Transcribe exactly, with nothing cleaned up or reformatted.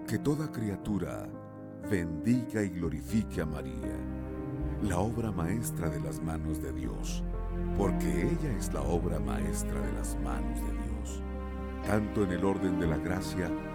Que toda criatura bendiga y glorifique a María, la obra maestra de las manos de Dios, porque ella es la obra maestra de las manos de Dios, tanto en el orden de la gracia